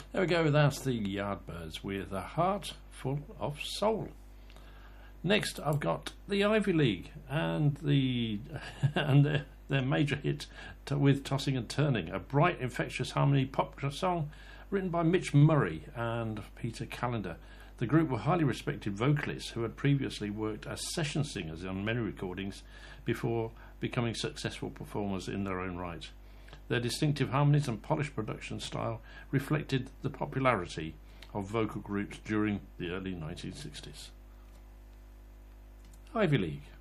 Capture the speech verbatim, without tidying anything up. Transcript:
There we go, that's the Yardbirds with A Heart Full of Soul. Next, I've got the Ivy League and the and their, their major hit to, with Tossing and Turning, a bright, infectious harmony pop song written by Mitch Murray and Peter Callender. The group were highly respected vocalists who had previously worked as session singers on many recordings before becoming successful performers in their own right. Their distinctive harmonies and polished production style reflected the popularity of vocal groups during the early nineteen sixties. Ivy League.